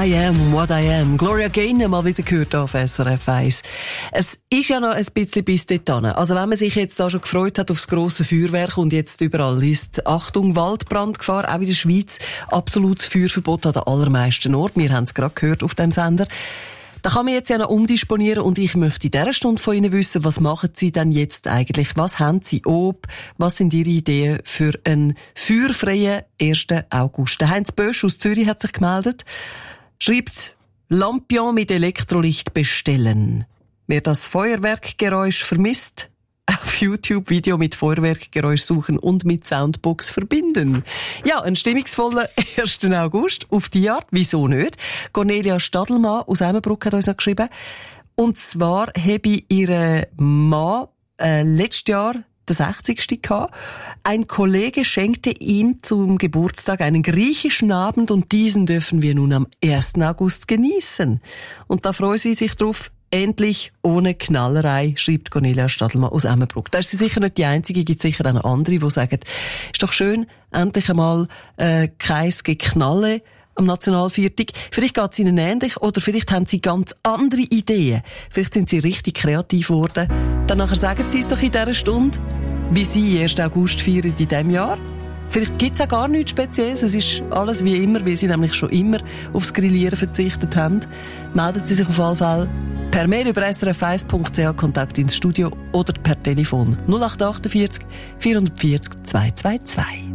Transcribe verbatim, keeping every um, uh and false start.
I am what I am. Gloria Gaynor mal wieder gehört auf S R F eins. Es ist ja noch ein bisschen bis dorthin. Also wenn man sich jetzt da schon gefreut hat aufs grosse Feuerwerk und jetzt überall ist, Achtung, Waldbrandgefahr, auch in der Schweiz, absolutes Feuerverbot an den allermeisten Orten. Wir haben es gerade gehört auf dem Sender. Da kann man jetzt ja noch umdisponieren und ich möchte in dieser Stunde von Ihnen wissen, was machen Sie denn jetzt eigentlich? Was haben Sie ob? Was sind Ihre Ideen für einen feuerfreien ersten August? Der Heinz Bösch aus Zürich hat sich gemeldet, schreibt, Lampion mit Elektrolicht bestellen. Wer das Feuerwerkgeräusch vermisst, auf YouTube Video mit Feuerwerkgeräusch suchen und mit Soundbox verbinden. Ja, ein stimmungsvoller ersten August auf die Art. Wieso nicht? Cornelia Stadelmann aus Emmenbruck hat uns noch geschrieben. Und zwar habe ihre Mann äh, letztes Jahr der sechzigste gehabt. Ein Kollege schenkte ihm zum Geburtstag einen griechischen Abend und diesen dürfen wir nun am ersten August genießen. Und da freuen sie sich drauf. Endlich ohne Knallerei, schreibt Cornelia Stadelmann aus Emmenbruck. Da ist sie sicher nicht die Einzige, gibt sicher auch noch andere, die sagen, ist doch schön, endlich einmal äh, kein Geknalle am Nationalviertag. Vielleicht geht es Ihnen ähnlich oder vielleicht haben Sie ganz andere Ideen. Vielleicht sind Sie richtig kreativ geworden. Dann nachher sagen Sie es doch in dieser Stunde, wie Sie ersten August feiern in diesem Jahr. Vielleicht gibt es auch gar nichts Spezielles. Es ist alles wie immer, weil Sie nämlich schon immer aufs Grillieren verzichtet haben. Melden Sie sich auf alle Fälle per Mail über s r f eins punkt c h, Kontakt ins Studio oder per Telefon null acht acht vier vier vier vier zwei zwei zwei.